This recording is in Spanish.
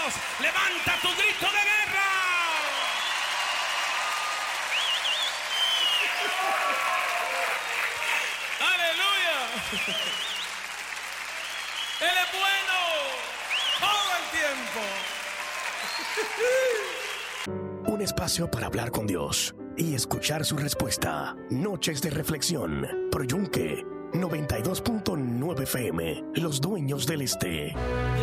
Dios, levanta tu grito de guerra. Aleluya. Él es bueno todo el tiempo. Un espacio para hablar con Dios y escuchar su respuesta. Noches de reflexión por Yunque 92.9 FM, los dueños del este.